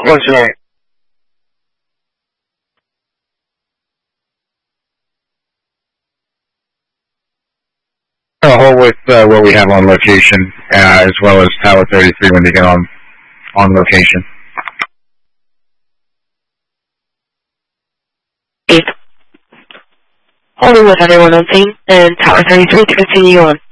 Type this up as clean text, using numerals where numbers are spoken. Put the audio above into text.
What's your name? A hold with what we have on location, as well as Tower 33 when they get on location. Holding with everyone on scene, and Tower 33 to continue on.